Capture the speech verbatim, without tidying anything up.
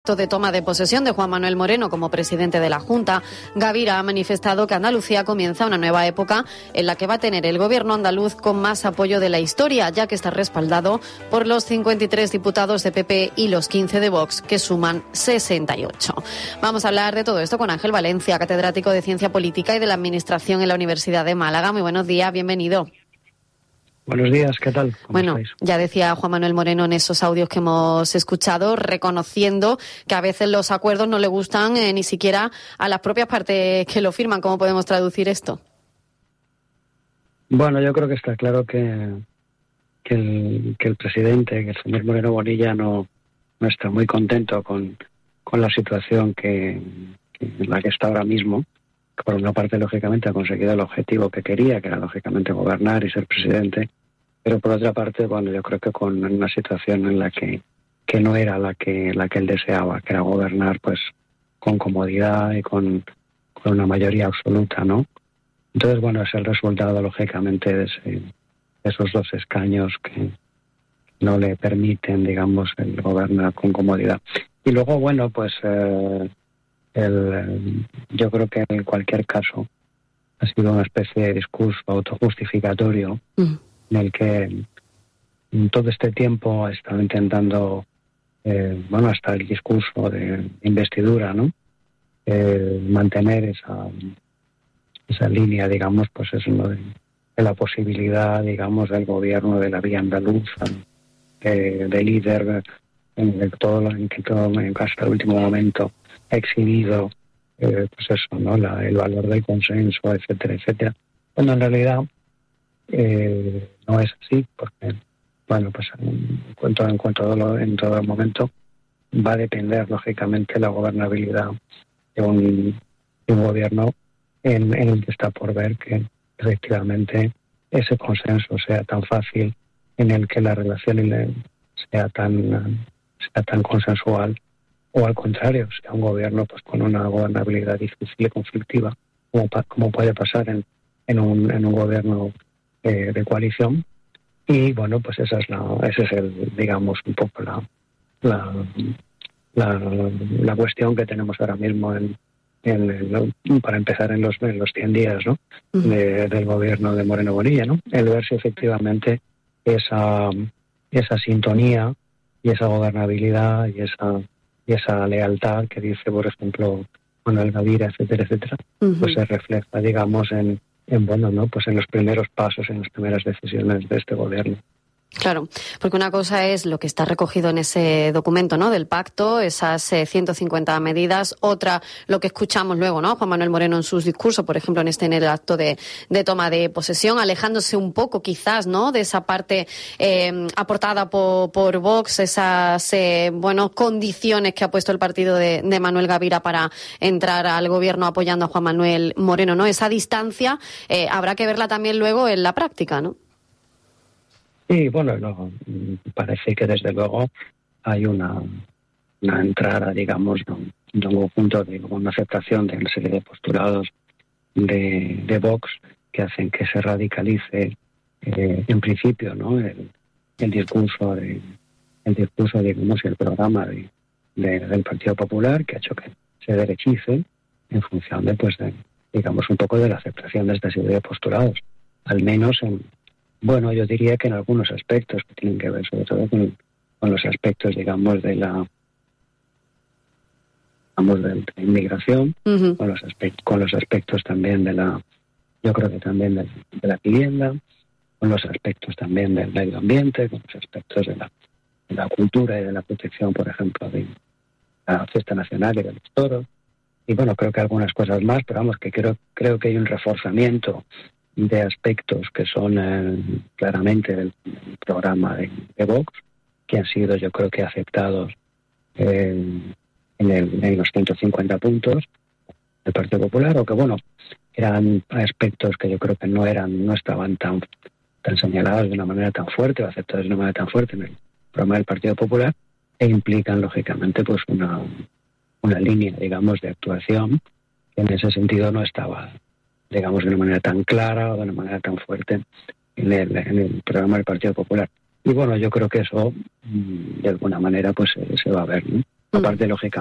De toma de posesión de Juan Manuel Moreno como presidente de la Junta, Gavira ha manifestado que Andalucía comienza una nueva época en la que va a tener el gobierno andaluz con más apoyo de la historia, ya que está respaldado por los cincuenta y tres diputados de P P y los quince de Vox, que suman sesenta y ocho. Vamos a hablar de todo esto con Ángel Valencia, catedrático de Ciencia Política y de la Administración en la Universidad de Málaga. Muy buenos días, bienvenido. Buenos días, ¿qué tal? ¿Cómo bueno, estáis? Ya decía Juan Manuel Moreno en esos audios que hemos escuchado, reconociendo que a veces los acuerdos no le gustan eh, ni siquiera a las propias partes que lo firman. ¿Cómo podemos traducir esto? Bueno, yo creo que está claro que, que, el, que el presidente, que el señor Moreno Bonilla, no, no está muy contento con, con la situación que, que en la que está ahora mismo. Por una parte, lógicamente, ha conseguido el objetivo que quería, que era, lógicamente, gobernar y ser presidente, pero por otra parte, bueno, yo creo que con una situación en la que, que no era la que la que él deseaba, que era gobernar pues con comodidad y con, con una mayoría absoluta, ¿no? Entonces, bueno, es el resultado, lógicamente, de, ese, de esos dos escaños que no le permiten, digamos, el gobernar con comodidad. Y luego, bueno, pues... Eh, El, yo creo que en cualquier caso ha sido una especie de discurso autojustificatorio mm. en el que en todo este tiempo ha estado intentando, eh, bueno, hasta el discurso de investidura, ¿no? Eh, mantener esa esa línea, digamos, pues es uno de, de la posibilidad, digamos, del gobierno de la vía andaluza, eh, de líder en el, todo, en que todo, hasta el último momento ha exhibido, eh, pues eso, ¿no? La, el valor del consenso, etcétera, etcétera. Cuando en realidad eh, no es así, porque, bueno, pues en cuanto, en cuanto a lo, en todo momento va a depender, lógicamente, la gobernabilidad de un, de un gobierno en, en el que está por ver que, efectivamente, ese consenso sea tan fácil, en el que la relación sea tan, sea tan consensual, o al contrario, sea un gobierno pues con una gobernabilidad difícil y conflictiva, como, pa, como puede pasar en, en, un, en un gobierno eh, de coalición. Y bueno, pues esa es la, ese es el, digamos, un poco la la, la, la cuestión que tenemos ahora mismo en, en, en para empezar en los, en los cien días, ¿no? De, del gobierno de Moreno Bonilla, ¿no? El ver si efectivamente esa, esa sintonía y esa gobernabilidad y esa y esa lealtad que dice, por ejemplo, Manuel Gavira, etcétera, etcétera, uh-huh. pues se refleja, digamos, en, en bueno, ¿no? Pues en los primeros pasos, en las primeras decisiones de este gobierno. Claro, porque una cosa es lo que está recogido en ese documento, ¿no? Del pacto, esas eh, ciento cincuenta medidas. Otra, lo que escuchamos luego, ¿no? Juan Manuel Moreno en sus discursos, por ejemplo, en este en el acto de, de toma de posesión, alejándose un poco, quizás, ¿no? De esa parte eh, aportada por, por Vox, esas, eh, bueno, condiciones que ha puesto el partido de, de Manuel Gavira para entrar al gobierno apoyando a Juan Manuel Moreno, ¿no? Esa distancia eh, habrá que verla también luego en la práctica, ¿no? Sí, bueno, no, parece que desde luego hay una, una entrada, digamos, de un, de un conjunto, de una aceptación de una serie de postulados de, de Vox que hacen que se radicalice, eh, en principio, ¿no? El, el discurso, de, el discurso, digamos, y el programa de, de, del Partido Popular, que ha hecho que se derechice en función de, pues, de, digamos, un poco de la aceptación de esta serie de postulados, al menos en Bueno, yo diría que en algunos aspectos que tienen que ver sobre todo con, con los aspectos, digamos, de la digamos, de la inmigración, uh-huh. con los aspectos, con los aspectos también de la, yo creo que también de, de la vivienda, con los aspectos también del medio ambiente, con los aspectos de la, de la cultura y de la protección, por ejemplo, de la fiesta nacional y de los toros. Y bueno, creo que algunas cosas más, pero vamos, que creo, creo que hay un reforzamiento de aspectos que son eh, claramente del, del programa de, de Vox, que han sido, yo creo que, aceptados eh, en, el, en los ciento cincuenta puntos del Partido Popular, o que, bueno, eran aspectos que yo creo que no eran, no estaban tan, tan señalados de una manera tan fuerte, o aceptados de una manera tan fuerte en el programa del Partido Popular, e implican, lógicamente, pues una, una línea, digamos, de actuación que en ese sentido no estaba, digamos, de una manera tan clara o de una manera tan fuerte en el, en el programa del Partido Popular. Y bueno, yo creo que eso, de alguna manera, pues se va a ver, ¿no? aparte, lógicamente,